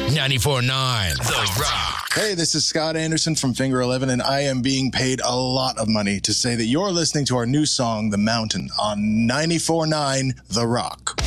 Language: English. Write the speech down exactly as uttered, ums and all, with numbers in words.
ninety-four point nine The Rock. Hey, this is Scott Anderson from Finger eleven, and I am being paid a lot of money to say that you're listening to our new song, The Mountain, on ninety-four point nine The Rock.